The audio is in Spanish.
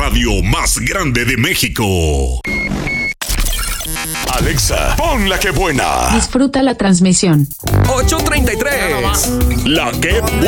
radio más grande de México. Alexa, pon la que buena. Disfruta la transmisión. 8:33. La que buena.